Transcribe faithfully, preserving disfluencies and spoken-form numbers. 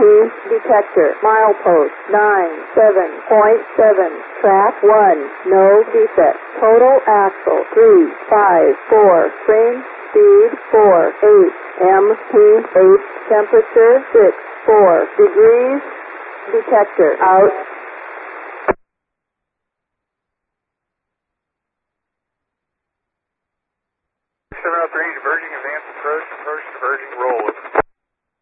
detector. Milepost nine seven point seven. Track one. No defect. Total axle three five four. Frame speed four eight. M P eight. Temperature six four degrees. Detector out.